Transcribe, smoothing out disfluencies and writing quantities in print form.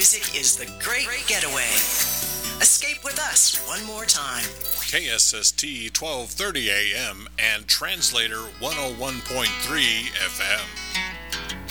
music is the Great Getaway. Escape with us one more time. KSST 1230 AM and Translator 101.3 FM.